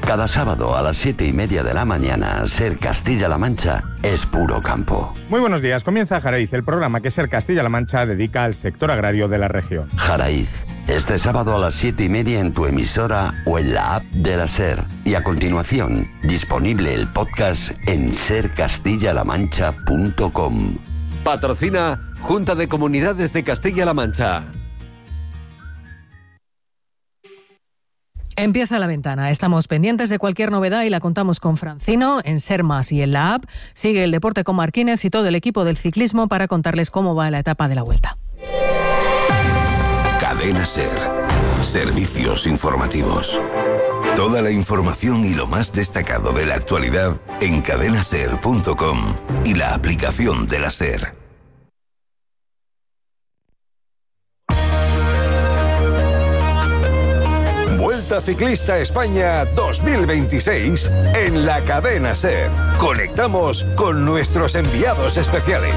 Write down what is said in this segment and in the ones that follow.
Cada sábado a las 7:30 de la mañana, Ser Castilla-La Mancha es puro campo. Muy buenos días, comienza Jaraiz, el programa que Ser Castilla-La Mancha dedica al sector agrario de la región. Jaraiz, este sábado a las 7:30 en tu emisora o en la app de la Ser. Y a continuación, disponible el podcast en sercastillalamancha.com. Patrocina Junta de Comunidades de Castilla-La Mancha. Empieza La Ventana. Estamos pendientes de cualquier novedad y la contamos con Francino en Ser Más y en la app. Sigue el deporte con Marquínez y todo el equipo del ciclismo para contarles cómo va la etapa de la Vuelta. Cadena Ser. Servicios informativos. Toda la información y lo más destacado de la actualidad en cadenaser.com y la aplicación de la Ser. Vuelta Ciclista España 2026 en la Cadena Ser. Conectamos con nuestros enviados especiales.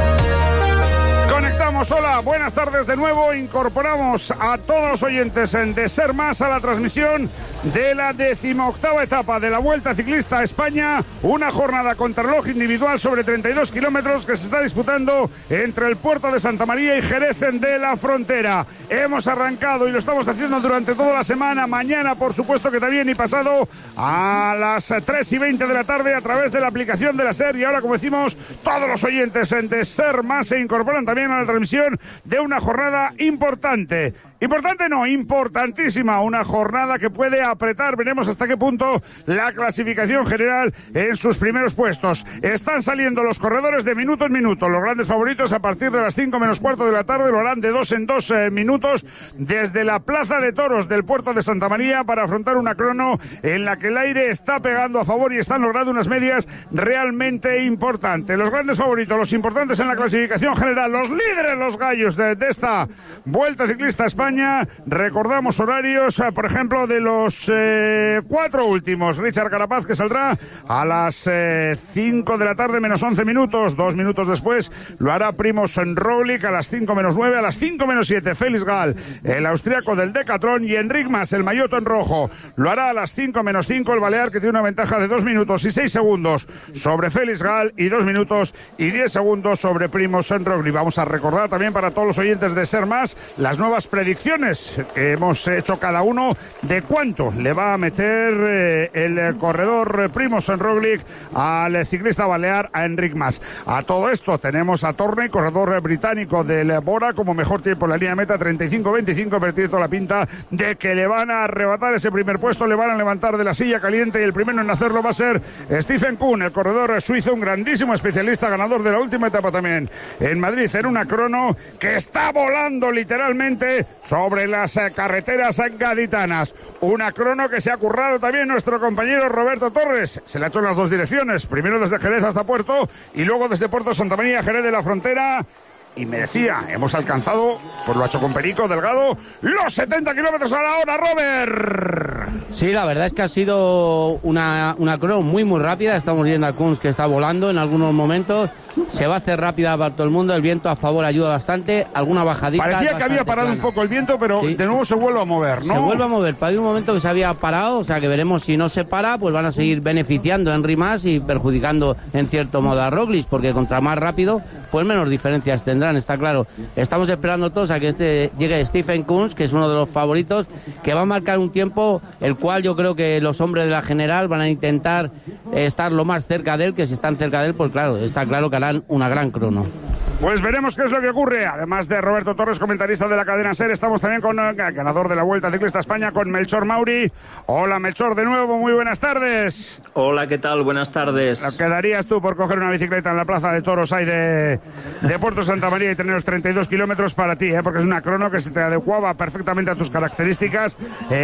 Conectamos, hola, buenas tardes de nuevo. Incorporamos a todos los oyentes de Ser Más a la transmisión de la 18ª etapa de la Vuelta Ciclista España. Una jornada contrarreloj individual sobre 32 kilómetros que se está disputando entre el puerto de Santa María y Jerez de la Frontera. Hemos arrancado y lo estamos haciendo durante toda la semana. Mañana, por supuesto que también, y pasado a las 3:20 de la tarde a través de la aplicación de la Ser. Y ahora, como decimos, todos los oyentes de Ser Más se incorporan también a la transmisión de una jornada importante. Importante no, importantísima, una jornada que puede apretar, veremos hasta qué punto la clasificación general en sus primeros puestos. Están saliendo los corredores de minuto en minuto, los grandes favoritos a partir de las 5 menos cuarto de la tarde lo harán de 2 en 2 minutos desde la Plaza de Toros del puerto de Santa María para afrontar una crono en la que el aire está pegando a favor y están logrando unas medias realmente importantes. Los grandes favoritos, los importantes en la clasificación general, los líderes, los gallos de esta Vuelta Ciclista España. Recordamos horarios, por ejemplo, de los 4 últimos. Richard Carapaz, que saldrá a las 5 de la tarde menos 11 minutos. 2 minutos después lo hará Primož Roglič a las 5 menos 9. A las 5 menos 7, Félix Gall, el austriaco del Decathlon, y Enric Mas, el maillot en rojo, lo hará a las 5 menos 5. El balear, que tiene una ventaja de 2 minutos y 6 segundos sobre Félix Gall y 2 minutos y 10 segundos sobre Primož Roglič. Vamos a recordar también para todos los oyentes de Ser Más las nuevas predicciones que hemos hecho cada uno de cuánto le va a meter el corredor Primož Roglič al ciclista balear, a Enric Mas. A todo esto tenemos a Torney, corredor británico del Bora, como mejor tiempo en la línea de meta, 35-25, pero tiene toda la pinta de que le van a arrebatar ese primer puesto, le van a levantar de la silla caliente, y el primero en hacerlo va a ser Stephen Kuhn, el corredor suizo, un grandísimo especialista, ganador de la última etapa también en Madrid, en una crono que está volando literalmente sobre las carreteras gaditanas. Una crono que se ha currado también nuestro compañero Roberto Torres. Se le ha hecho en las dos direcciones, primero desde Jerez hasta Puerto y luego desde Puerto Santa María, Jerez de la Frontera. Y me decía, hemos alcanzado, pues lo ha hecho con Perico Delgado, los 70 kilómetros a la hora, Robert. Sí, la verdad es que ha sido una crono muy rápida. Estamos viendo a Kunz que está volando en algunos momentos. Se va a hacer rápida para todo el mundo. El viento a favor ayuda bastante. Alguna bajadita. Parecía que había parado un poco el viento, pero sí, de nuevo se vuelve a mover, ¿no? Se vuelve a mover. Para un momento que se había parado, o sea que veremos si no se para, pues van a seguir beneficiando a Enric Mas y perjudicando en cierto modo a Roglič, porque contra más rápido, pues menos diferencias tendrán, está claro. Estamos esperando todos a que llegue Stephen Kuhn, que es uno de los favoritos, que va a marcar un tiempo el cual yo creo que los hombres de la general van a intentar estar lo más cerca de él, que si están cerca de él, pues claro, está claro que harán una gran crono. Pues veremos qué es lo que ocurre. Además de Roberto Torres, comentarista de la cadena SER, estamos también con el ganador de la Vuelta Ciclista España, con Melchor Mauri. Hola, Melchor, de nuevo, muy buenas tardes. Hola, ¿qué tal? Buenas tardes. ¿Qué darías tú por coger una bicicleta en la Plaza de Toros ahí de Puerto Santa María y tener los 32 kilómetros para ti? Porque es una crono que se te adecuaba perfectamente a tus características.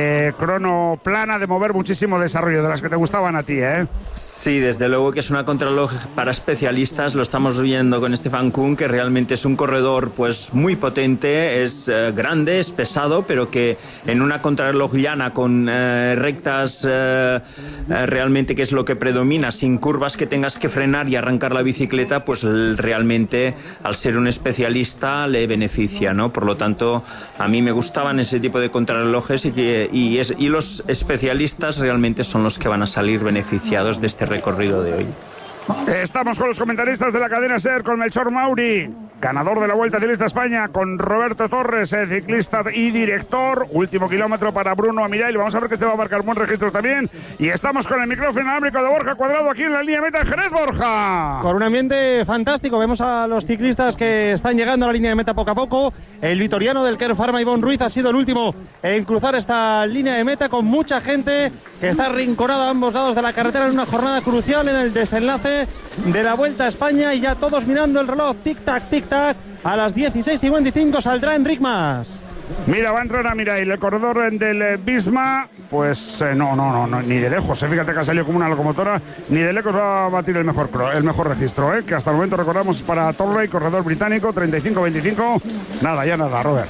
Crono plana, de mover muchísimo desarrollo, de las que te gustaban a ti, ¿eh? Sí, desde luego que es una contrarreloj para especialistas. Lo estamos viendo con Stephen Kuhn, que realmente es un corredor pues muy potente, es grande, es pesado, pero que en una contrarreloj llana con rectas realmente que es lo que predomina, sin curvas que tengas que frenar y arrancar la bicicleta, pues realmente al ser un especialista le beneficia, ¿no? Por lo tanto, a mí me gustaban ese tipo de contrarrelojes y los especialistas realmente son los que van a salir beneficiados de este recorrido de hoy. Estamos con los comentaristas de la cadena SER, con Melchor Mauri, ganador de la Vuelta Ciclista España, con Roberto Torres, ciclista y director. Último kilómetro para Bruno Amirail. Vamos a ver que este va a marcar buen registro también. Y estamos con el micrófono inalámbrico de Borja Cuadrado aquí en la línea de meta en Jerez, Borja. Con un ambiente fantástico. Vemos a los ciclistas que están llegando a la línea de meta poco a poco. El vitoriano del Kern Pharma, Ivonne Ruiz, ha sido el último en cruzar esta línea de meta, con mucha gente que está arrinconada a ambos lados de la carretera en una jornada crucial en el desenlace de la Vuelta a España, y ya todos mirando el reloj, tic-tac, tic-tac. A las 16:55 saldrá Enric Mas. Mira, va a entrar a Mirail, el corredor del Visma. Pues no, ni de lejos. Fíjate que ha salido como una locomotora. Ni de lejos va a batir el mejor registro, que hasta el momento recordamos para Torley, corredor británico, 35-25. Nada, Robert.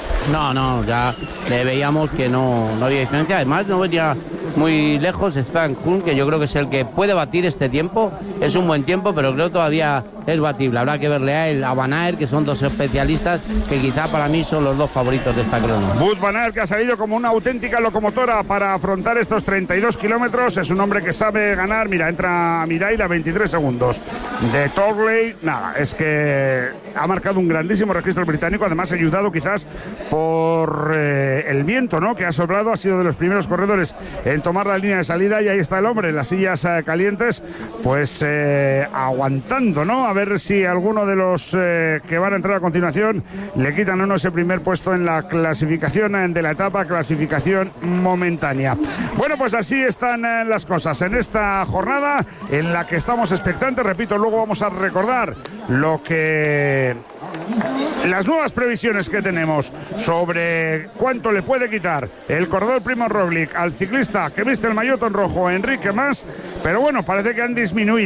No, ya le veíamos que no había diferencia. Además, no venía muy lejos Stan Hunt, que yo creo que es el que puede batir este tiempo. Es un buen tiempo, pero creo que todavía es batible. Habrá que verle a él, a Van Aert, que son dos especialistas que quizá para mí son los dos favoritos de esta crono. Wout Van Aert, que ha salido como una auténtica locomotora para afrontar estos 32 kilómetros. Es un hombre que sabe ganar. Mira, entra a Mirail a 23 segundos. De Torley, nada, es que ha marcado un grandísimo registro británico. Además, ayudado quizás por el viento, ¿no?, que ha soplado. Ha sido de los primeros corredores en tomar la línea de salida, y ahí está el hombre en las sillas calientes, pues aguantando, ¿no? A ver si alguno de los que van a entrar a continuación le quitan o no ese primer puesto en la clasificación de la etapa, clasificación momentánea. Bueno, pues así están las cosas en esta jornada en la que estamos expectantes. Repito, luego vamos a recordar las nuevas previsiones que tenemos sobre cuánto le puede quitar el corredor Primož Roglič al ciclista que viste el maillot en rojo, Enric Mas, pero bueno, parece que han disminuido.